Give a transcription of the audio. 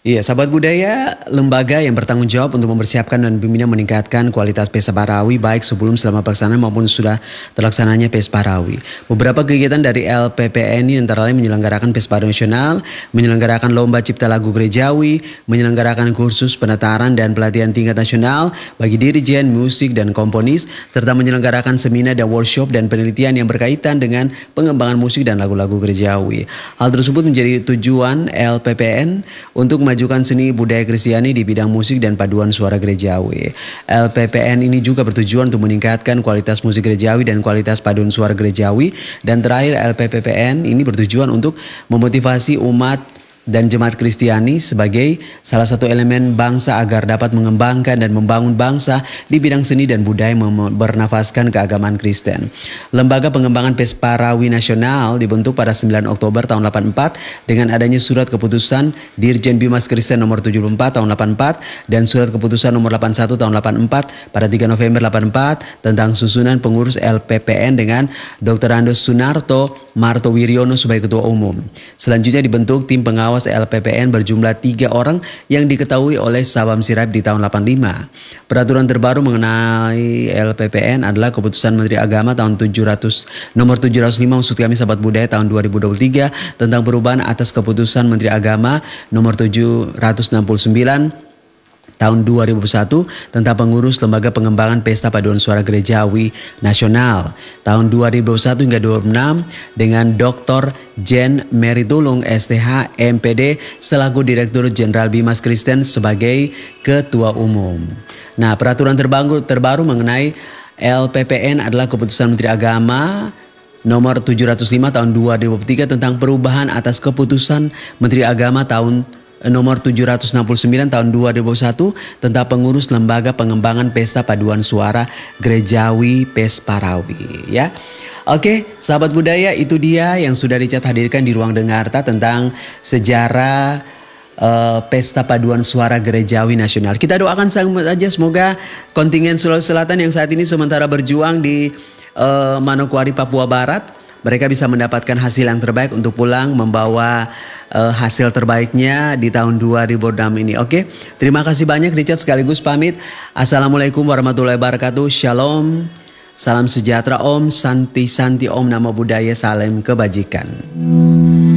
Iya, sahabat budaya, lembaga yang bertanggung jawab untuk mempersiapkan dan membina meningkatkan kualitas pesta Parawi baik sebelum, selama pelaksanaan maupun sudah terlaksananya pesta Parawi. Beberapa kegiatan dari LPPN ini antara lain menyelenggarakan pesta nasional, menyelenggarakan lomba cipta lagu gerejawi, menyelenggarakan kursus penataran dan pelatihan tingkat nasional bagi dirijen, musik dan komponis, serta menyelenggarakan seminar dan workshop dan penelitian yang berkaitan dengan pengembangan musik dan lagu-lagu gerejawi. Hal tersebut menjadi tujuan LPPN untuk memajukan seni budaya Kristiani di bidang musik dan paduan suara gerejawi. LPPN ini juga bertujuan untuk meningkatkan kualitas musik gerejawi dan kualitas paduan suara gerejawi. Dan terakhir, LPPN ini bertujuan untuk memotivasi umat dan jemaat Kristiani sebagai salah satu elemen bangsa agar dapat mengembangkan dan membangun bangsa di bidang seni dan budaya bernafaskan keagamaan Kristen. Lembaga Pengembangan Pesta Parawi Nasional dibentuk pada 9 Oktober tahun 84 dengan adanya surat keputusan Dirjen Bimas Kristen nomor 74 tahun 84 dan surat keputusan nomor 81 tahun 84 pada 3 November 84 tentang susunan pengurus LPPN dengan Dr. Andos Sunarto Marto Wiryono sebagai ketua umum. Selanjutnya dibentuk tim pengawas LPPN berjumlah 3 orang yang diketahui oleh Sabam Sirab di tahun 85. Peraturan terbaru mengenai LPPN adalah keputusan Menteri Agama tahun nomor 705 maksud kami sahabat budaya tahun 2023 tentang perubahan atas keputusan Menteri Agama nomor 769 tahun 2001 tentang pengurus Lembaga Pengembangan Pesta Paduan Suara Gerejawi Nasional tahun 2021 hingga 2026 dengan Dr. Jen Mary Tulung STH MPD selaku Direktur Jenderal Bimas Kristen sebagai Ketua Umum. Nah, peraturan terbaru mengenai LPPN adalah keputusan Menteri Agama nomor 705 tahun 2023 tentang perubahan atas keputusan Menteri Agama nomor 769 tahun 2021 tentang pengurus Lembaga Pengembangan Pesta Paduan Suara Gerejawi Pesta Parawi, ya. Oke, sahabat budaya, itu dia yang sudah Richard hadirkan di Ruang Dengarta tentang sejarah Pesta Paduan Suara Gerejawi Nasional. Kita doakan saja semoga kontingen Sulawesi Selatan yang saat ini sementara berjuang di Manokwari, Papua Barat, mereka bisa mendapatkan hasil yang terbaik untuk pulang membawa hasil terbaiknya di tahun 2006 ini. Oke, terima kasih banyak Richard, sekaligus pamit. Assalamualaikum warahmatullahi wabarakatuh. Shalom, salam sejahtera Om, Santi Santi Om, nama budaya, salam kebajikan.